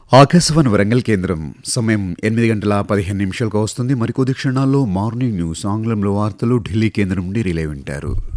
ఆకాశవాణి వరంగల్ కేంద్రం సమయం 8:15 వస్తుంది. మరికొద్ది క్షణాల్లో మార్నింగ్ న్యూస్ ఆంగ్లంలో వార్తలు ఢిల్లీ కేంద్రం నుండి రిలే వింటారు.